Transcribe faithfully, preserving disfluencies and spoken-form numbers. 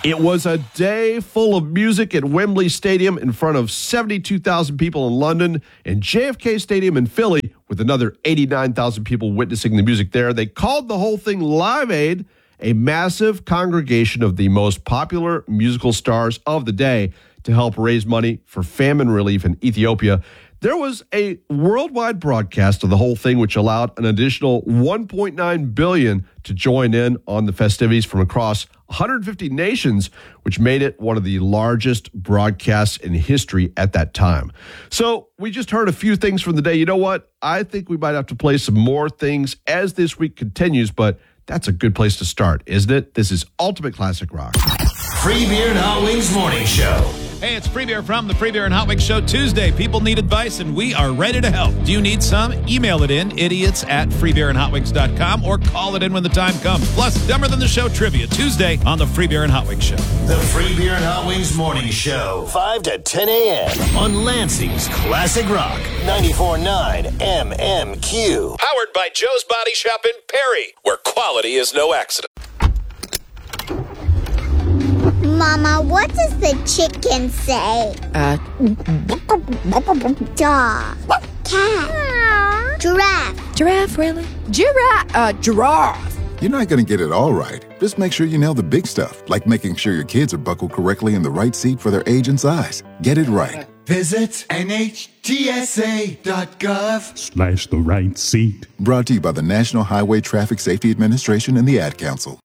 It was a day full of music at Wembley Stadium in front of seventy-two thousand people in London and J F K Stadium in Philly with another eighty-nine thousand people witnessing the music there. They called the whole thing Live Aid, a massive congregation of the most popular musical stars of the day to help raise money for famine relief in Ethiopia. There was a worldwide broadcast of the whole thing, which allowed an additional one point nine billion dollars to join in on the festivities from across one hundred fifty nations, which made it one of the largest broadcasts in history at that time. So we just heard a few things from the day. You know what? I think we might have to play some more things as this week continues, but that's a good place to start, isn't it? This is Ultimate Classic Rock. Free Beer and Hot Wings Morning Show. Hey, it's Free Beer from the Free Beer and Hot Wings Show Tuesday. People need advice, and we are ready to help. Do you need some? Email it in, idiots at free beer and hot wings dot com, or call it in when the time comes. Plus, Dumber Than the Show trivia Tuesday on the Free Beer and Hot Wings Show. The Free Beer and Hot Wings Morning Show, five to ten a.m. on Lansing's Classic Rock, ninety-four point nine M M Q. Powered by Joe's Body Shop in Perry, where quality is no accident. Mama, what does the chicken say? Uh, Dog. Cat. Giraffe. Giraffe, really? Giraffe. Uh, giraffe. You're not going to get it all right. Just make sure you nail the big stuff, like making sure your kids are buckled correctly in the right seat for their age and size. Get it right. Visit N H T S A dot gov slash the right seat. Brought to you by the National Highway Traffic Safety Administration and the Ad Council.